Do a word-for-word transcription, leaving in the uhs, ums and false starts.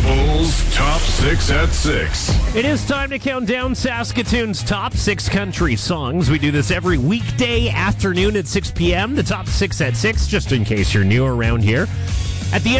Bulls Top Six at Six. It is time to count down Saskatoon's top six country songs. We do this every weekday afternoon at six p.m. The top six at six, just in case you're new around here. At the